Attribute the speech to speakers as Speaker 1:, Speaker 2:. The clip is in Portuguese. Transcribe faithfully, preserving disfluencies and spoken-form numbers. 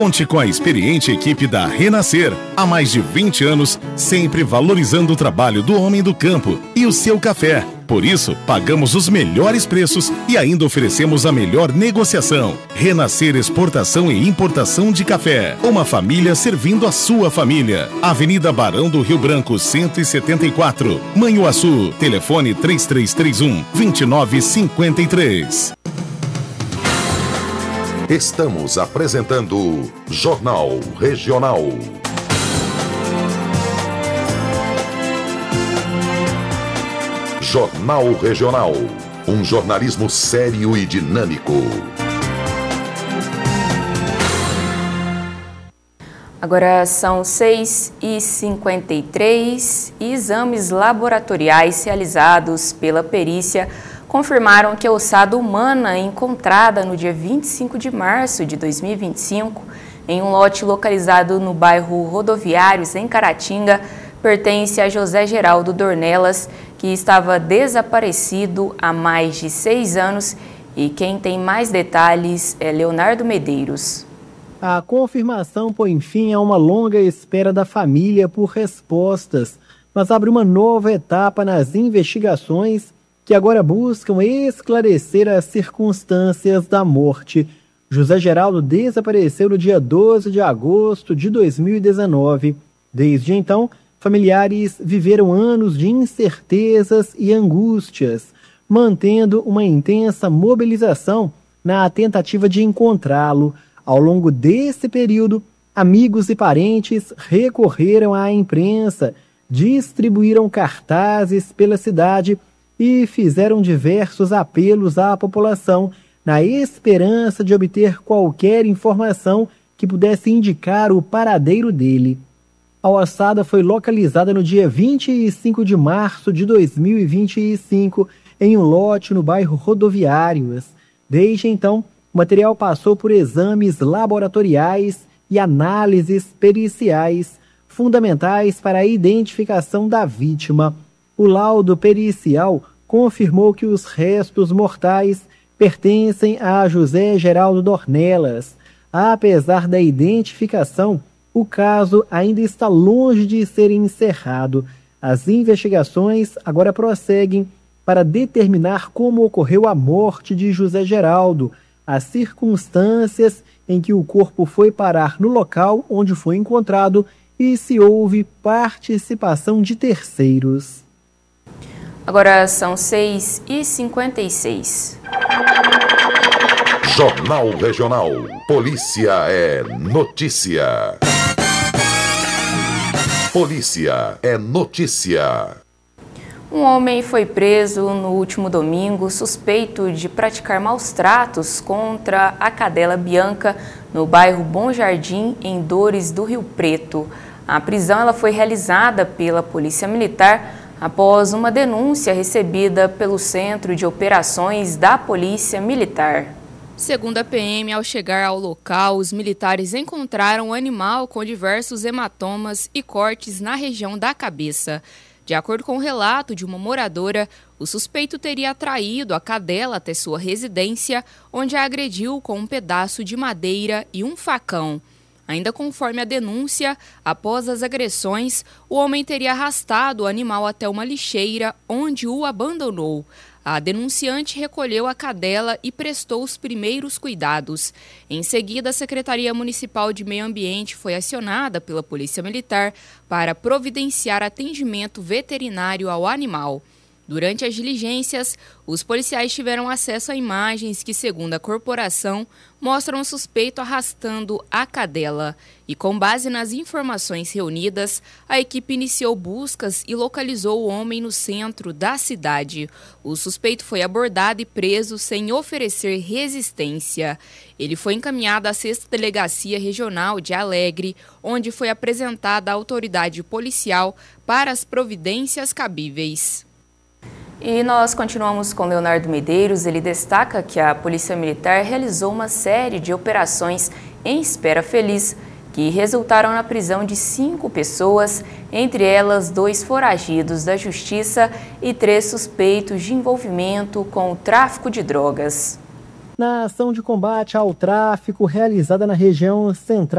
Speaker 1: Conte com a experiente equipe da Renascer. Há mais de vinte anos, sempre valorizando o trabalho do homem do campo e o seu café. Por isso, pagamos os melhores preços e ainda oferecemos a melhor negociação. Renascer Exportação e Importação de Café. Uma família servindo a sua família. Avenida Barão do Rio Branco, cento e setenta e quatro. Manhuaçu. Telefone três três três um, dois nove cinco três.
Speaker 2: Estamos apresentando Jornal Regional. Jornal Regional. Um jornalismo sério e dinâmico.
Speaker 3: Agora são seis e cinquenta e três e exames laboratoriais realizados pela perícia confirmaram que a ossada humana encontrada no dia vinte e cinco de março de dois mil e vinte e cinco em um lote localizado no bairro Rodoviários, em Caratinga, pertence a José Geraldo Dornelas, que estava desaparecido há mais de seis anos, e quem tem mais detalhes é Leonardo Medeiros.
Speaker 4: A confirmação põe fim a uma longa espera da família por respostas, mas abre uma nova etapa nas investigações que agora buscam esclarecer as circunstâncias da morte. José Geraldo desapareceu no dia doze de agosto de dois mil e dezenove. Desde então, familiares viveram anos de incertezas e angústias, mantendo uma intensa mobilização na tentativa de encontrá-lo. Ao longo desse período, amigos e parentes recorreram à imprensa, distribuíram cartazes pela cidade e fizeram diversos apelos à população na esperança de obter qualquer informação que pudesse indicar o paradeiro dele. A ossada foi localizada no dia vinte e cinco de março de dois mil e vinte e cinco em um lote no bairro Rodoviários. Desde então, o material passou por exames laboratoriais e análises periciais fundamentais para a identificação da vítima. O laudo pericial confirmou que os restos mortais pertencem a José Geraldo Dornelas. Apesar da identificação, o caso ainda está longe de ser encerrado. As investigações agora prosseguem para determinar como ocorreu a morte de José Geraldo, as circunstâncias em que o corpo foi parar no local onde foi encontrado e se houve participação de terceiros.
Speaker 3: Agora são seis e cinquenta e seis.
Speaker 2: Jornal Regional. Polícia é notícia. Polícia é notícia.
Speaker 3: Um homem foi preso no último domingo suspeito de praticar maus tratos contra a cadela Bianca no bairro Bom Jardim, em Dores do Rio Preto. A prisão ela foi realizada pela Polícia Militar após uma denúncia recebida pelo Centro de Operações da Polícia Militar. Segundo a P M, ao chegar ao local, os militares encontraram o animal com diversos hematomas e cortes na região da cabeça. De acordo com o relato de uma moradora, o suspeito teria atraído a cadela até sua residência, onde a agrediu com um pedaço de madeira e um facão. Ainda conforme a denúncia, após as agressões, o homem teria arrastado o animal até uma lixeira, onde o abandonou. A denunciante recolheu a cadela e prestou os primeiros cuidados. Em seguida, a Secretaria Municipal de Meio Ambiente foi acionada pela Polícia Militar para providenciar atendimento veterinário ao animal. Durante as diligências, os policiais tiveram acesso a imagens que, segundo a corporação, mostram o suspeito arrastando a cadela. E com base nas informações reunidas, a equipe iniciou buscas e localizou o homem no centro da cidade. O suspeito foi abordado e preso sem oferecer resistência. Ele foi encaminhado à sexta Delegacia Regional de Alegre, onde foi apresentada à autoridade policial para as providências cabíveis. E nós continuamos com Leonardo Medeiros. Ele destaca que a Polícia Militar realizou uma série de operações em Espera Feliz, que resultaram na prisão de cinco pessoas, entre elas dois foragidos da Justiça e três suspeitos de envolvimento com o tráfico de drogas.
Speaker 4: na ação de combate ao tráfico realizada na região central